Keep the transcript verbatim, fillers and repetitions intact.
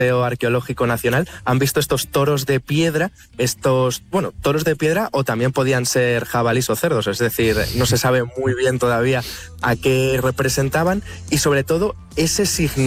Arqueológico Nacional han visto estos toros de piedra, estos, bueno, toros de piedra o también podían ser jabalís o cerdos, es decir, no se sabe muy bien todavía a qué representaban y sobre todo ese significado